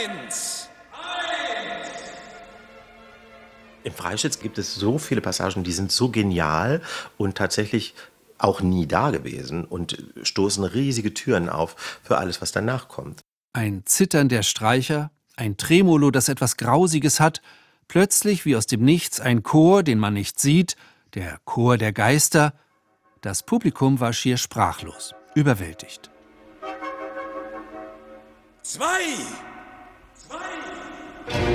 1. Im Freischütz gibt es so viele Passagen, die sind so genial und tatsächlich auch nie da gewesen und stoßen riesige Türen auf für alles, was danach kommt. Ein Zittern der Streicher, ein Tremolo, das etwas Grausiges hat, plötzlich wie aus dem Nichts ein Chor, den man nicht sieht, der Chor der Geister. Das Publikum war schier sprachlos, überwältigt. 2.